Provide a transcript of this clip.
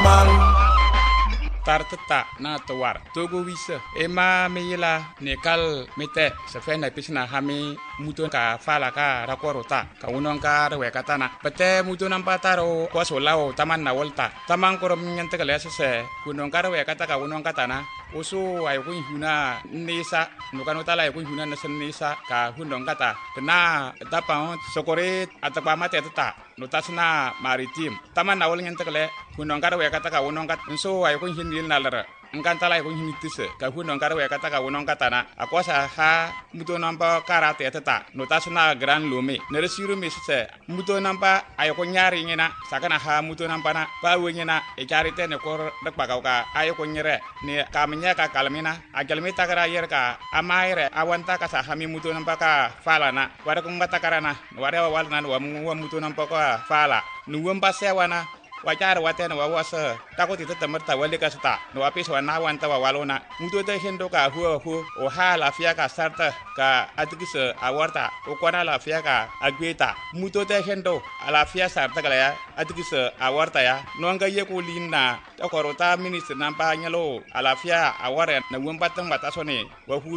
tartata na tawar togo wisa ema meyila nekal mete sefena pisna hami muton ka fala ka rakorota ka unon ka rewe katana pete muton ampataro kwasolao taman na volta taman korom nyante kale se unon ka rewe kataka unon katana oso ay kun huna nisa nukano tala ay kun huna nisa ka hundon kata na tapa sokore atapa mate tata notasna maritim taman na wol nyante kale unon ka rewe kataka unon kat so ay kun hindi nalara ngantala ay kun hindi tise ka unon ka rewe kataka unon katana akwasa ha muton ampa karate tata notasna gran lume neresiru messe muton ampa ay kun nyari ngina sakana ha muton ampa na pa wenyina e charite ne kor dakpa ka ay kun nyere ne kamnya ka kalmina ajalmi takara yer ka amaire awanta ka sa hami muton ampa ka fala na wara kun batakarana wara walna wa muton ampa ka fala nuwam pasewana wajar watena wawasa takoti tetemerta wale kasta no apis wana wanta walona muto te hendo ka hu o ha la fia ka sarta ka atikise awarta o kwana la fia ka agweta muto te hendo ala fia sarta kala ya atikise awarta ya no anga ye ko linna to korota minister nampa nyalo ala fia aware na wumpa tang batasone wa